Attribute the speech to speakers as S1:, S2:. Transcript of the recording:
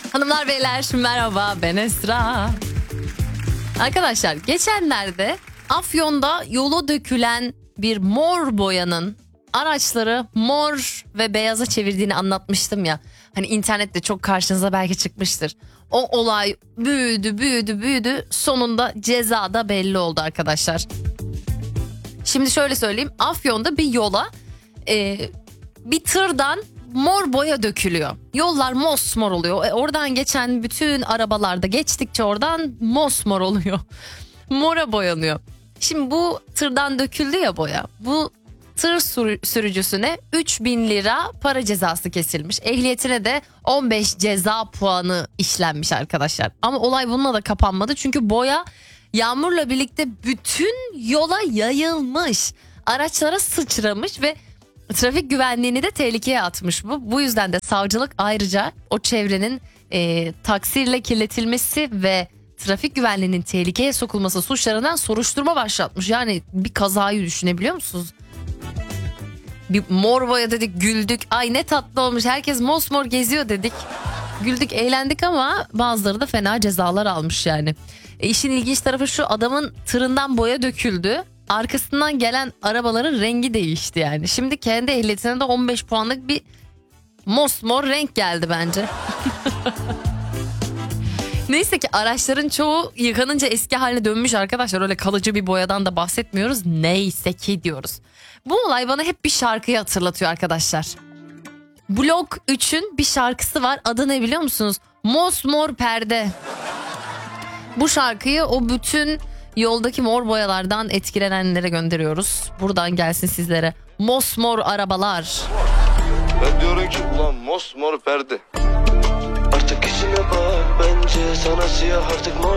S1: Hanımlar beyler merhaba, ben Esra. Arkadaşlar geçenlerde Afyon'da yola dökülen bir mor boyanın araçları mor ve beyaza çevirdiğini anlatmıştım ya. Hani internette çok karşınıza belki çıkmıştır. O olay büyüdü, sonunda ceza da belli oldu arkadaşlar. Şimdi şöyle söyleyeyim, Afyon'da bir yola bir tırdan mor boya dökülüyor. Yollar mosmor oluyor. Oradan geçen bütün arabalarda geçtikçe oradan mosmor oluyor. Mora boyanıyor. Şimdi bu tırdan döküldü ya boya. Bu tır sürücüsüne 3.000 lira para cezası kesilmiş. Ehliyetine de 15 ceza puanı işlenmiş arkadaşlar. Ama olay bununla da kapanmadı. Çünkü boya yağmurla birlikte bütün yola yayılmış. Araçlara sıçramış ve trafik güvenliğini de tehlikeye atmış bu. Bu yüzden de savcılık ayrıca o çevrenin taksirle kirletilmesi ve trafik güvenliğinin tehlikeye sokulması suçlarından soruşturma başlatmış. Yani bir kazayı düşünebiliyor musunuz? Bir mor boya dedik, güldük. Ay ne tatlı olmuş, herkes mosmor geziyor dedik. Güldük, eğlendik ama bazıları da fena cezalar almış yani. İşin ilginç tarafı şu, adamın tırından boya döküldü. Arkasından gelen arabaların rengi değişti yani. Şimdi kendi ehliyetine de 15 puanlık bir mosmor renk geldi bence. Neyse ki araçların çoğu yıkanınca eski haline dönmüş arkadaşlar. Öyle kalıcı bir boyadan da bahsetmiyoruz. Neyse ki diyoruz. Bu olay bana hep bir şarkıyı hatırlatıyor arkadaşlar. Blok 3'ün bir şarkısı var. Adı ne biliyor musunuz? Mosmor Perde. Bu şarkıyı o bütün yoldaki mor boyalardan etkilenenlere gönderiyoruz. Buradan gelsin sizlere. Mosmor arabalar.
S2: Ben diyorum ki ulan mosmor perde.
S3: Artık işine bak bence, sana siyah artık mor